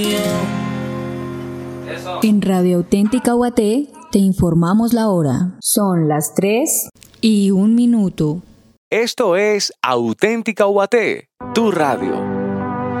En Radio Auténtica Guaté te informamos la hora. Son las 3:01. Esto es Auténtica Guaté, tu radio.